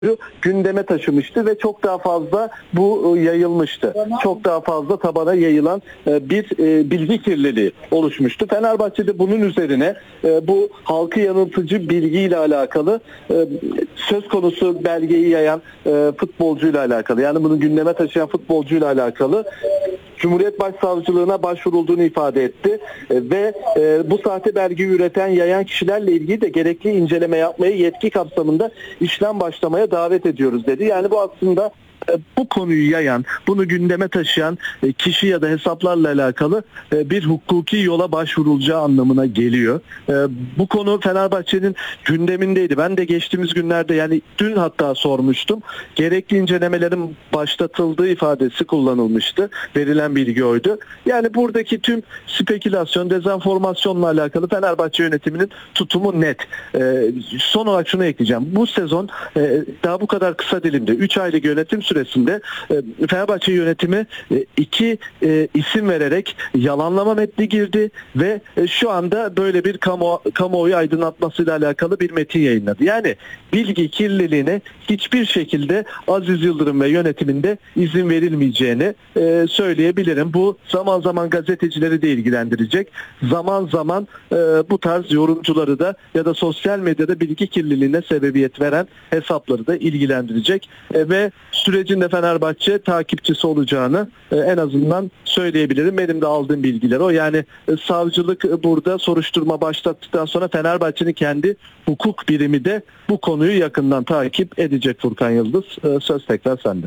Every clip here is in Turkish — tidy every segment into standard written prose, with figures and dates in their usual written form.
gündeme taşımıştı ve çok daha fazla bu yayılmıştı. Çok daha fazla tabana yayılan bir bilgi kirliliği oluşmuştu. Fenerbahçe'de bunun üzerine bu halkı yanıltıcı bilgiyle alakalı söz konusu belgeyi yayan futbolcuyla alakalı, yani bunu gündeme taşıyan futbolcuyla alakalı Cumhuriyet Başsavcılığına başvurulduğunu ifade etti ve bu sahte belgeyi üreten, yayan kişilerle ilgili de gerekli inceleme yapmaya yetki kapsamında işlem başlamaya davet ediyoruz dedi. Yani bu aslında bu konuyu yayan, bunu gündeme taşıyan kişi ya da hesaplarla alakalı bir hukuki yola başvurulacağı anlamına geliyor. Bu konu Fenerbahçe'nin gündemindeydi. Ben de geçtiğimiz günlerde, yani dün hatta sormuştum. Gerekli incelemelerin başlatıldığı ifadesi kullanılmıştı. Verilen bilgi oydu. Yani buradaki tüm spekülasyon, dezenformasyonla alakalı Fenerbahçe yönetiminin tutumu net. Son olarak şunu ekleyeceğim. Bu sezon daha bu kadar kısa dilimde 3 aylık yönetim süresinde Fenerbahçe yönetimi iki isim vererek yalanlama metni girdi ve şu anda böyle bir kamuoyu aydınlatmasıyla alakalı bir metin yayınladı. Yani bilgi kirliliğine hiçbir şekilde Aziz Yıldırım ve yönetiminde izin verilmeyeceğini söyleyebilirim. Bu zaman zaman gazetecileri de ilgilendirecek. Zaman zaman bu tarz yorumcuları da ya da sosyal medyada bilgi kirliliğine sebebiyet veren hesapları da ilgilendirecek ve sürecinde Fenerbahçe takipçisi olacağını en azından söyleyebilirim. Benim de aldığım bilgiler o. Yani savcılık burada soruşturma başlattıktan sonra Fenerbahçe'nin kendi hukuk birimi de bu konuyu yakından takip edecek Furkan Yıldız. Söz tekrar sende.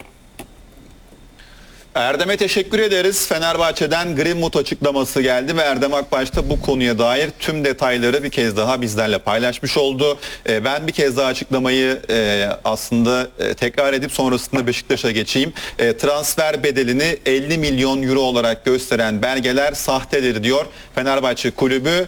Erdem'e teşekkür ederiz. Fenerbahçe'den Greenwood açıklaması geldi ve Erdem Akbaş da bu konuya dair tüm detayları bir kez daha bizlerle paylaşmış oldu. Ben bir kez daha açıklamayı aslında tekrar edip sonrasında Beşiktaş'a geçeyim. Transfer bedelini 50 milyon euro olarak gösteren belgeler sahtedir diyor Fenerbahçe kulübü.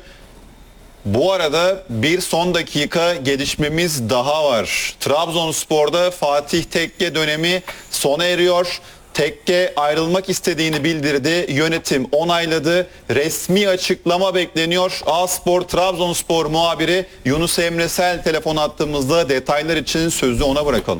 Bu arada bir son dakika gelişmemiz daha var. Trabzonspor'da Fatih Tekke dönemi sona eriyor. Tekke ayrılmak istediğini bildirdi. Yönetim onayladı. Resmi açıklama bekleniyor. A-Spor Trabzonspor muhabiri Yunus Emresel telefon attığımızda detaylar için sözü ona bırakalım.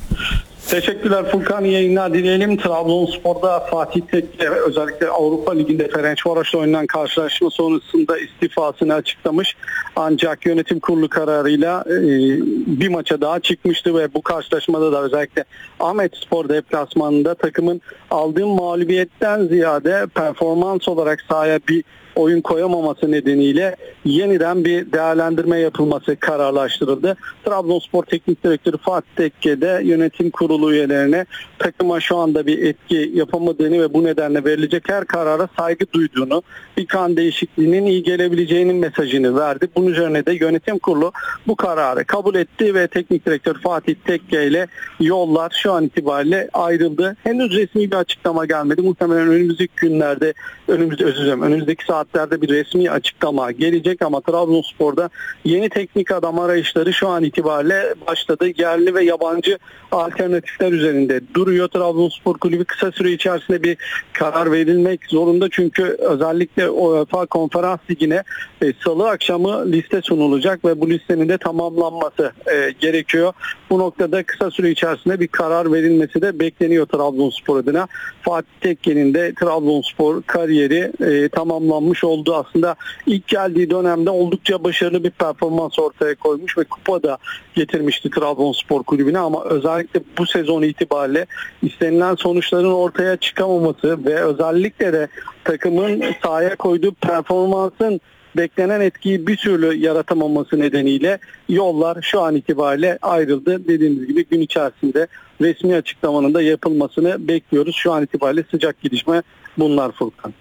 Teşekkürler Furkan, yayınlar dileyelim. Trabzonspor'da Fatih Tekke özellikle Avrupa Ligi'nde Ferencvaros'la oynanan karşılaşma sonrasında istifasını açıklamış. Ancak yönetim kurulu kararıyla bir maça daha çıkmıştı ve bu karşılaşmada da özellikle Ahmetspor deplasmanında takımın aldığı mağlubiyetten ziyade performans olarak sahaya bir oyun koyamaması nedeniyle yeniden bir değerlendirme yapılması kararlaştırıldı. Trabzonspor Teknik Direktörü Fatih Tekke de yönetim kurulu üyelerine takıma şu anda bir etki yapamadığını ve bu nedenle verilecek her karara saygı duyduğunu, bir kan değişikliğinin iyi gelebileceğinin mesajını verdi. Bunun üzerine de yönetim kurulu bu kararı kabul etti ve Teknik Direktör Fatih Tekke ile yollar şu an itibariyle ayrıldı. Henüz resmi bir açıklama gelmedi. Muhtemelen önümüzdeki günlerde, önümüzdeki saatlerde bir resmi açıklama gelecek ama Trabzonspor'da yeni teknik adam arayışları şu an itibariyle başladı. Yerli ve yabancı alternatifler üzerinde duruyor. Trabzonspor Kulübü kısa süre içerisinde bir karar verilmek zorunda. Çünkü özellikle UEFA Konferans Ligi'ne salı akşamı liste sunulacak ve bu listenin de tamamlanması gerekiyor. Bu noktada kısa süre içerisinde bir karar verilmesi de bekleniyor Trabzonspor adına. Fatih Tekke'nin de Trabzonspor kariyeri tamamlanmış oldu. Aslında ilk geldiği dönemde oldukça başarılı bir performans ortaya koymuş ve kupa da getirmişti Trabzonspor Kulübü'ne ama özellikle bu sezon itibariyle istenilen sonuçların ortaya çıkamaması ve özellikle de takımın sahaya koyduğu performansın beklenen etkiyi bir türlü yaratamaması nedeniyle yollar şu an itibariyle ayrıldı. Dediğimiz gibi gün içerisinde resmi açıklamanın da yapılmasını bekliyoruz. Şu an itibariyle sıcak gelişme bunlar Furkan.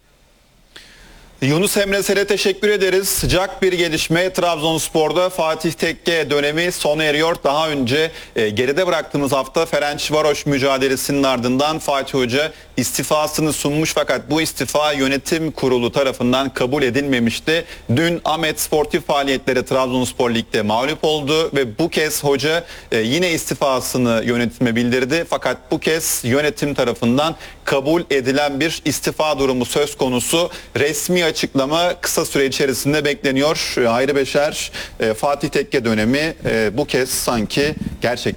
Yunus Emresel'e teşekkür ederiz. Sıcak bir gelişme. Trabzonspor'da Fatih Tekke dönemi sona eriyor. Daha önce geride bıraktığımız hafta Ferencvaros mücadelesinin ardından Fatih Hoca istifasını sunmuş fakat bu istifa yönetim kurulu tarafından kabul edilmemişti. Dün Ahmet Sportif faaliyetlere Trabzonspor Lig'de mağlup oldu ve bu kez hoca yine istifasını yönetime bildirdi. Fakat bu kez yönetim tarafından kabul edilen bir istifa durumu söz konusu. Resmi açıklama kısa süre içerisinde bekleniyor. Hayri Beşer, Fatih Tekke dönemi bu kez sanki gerçekten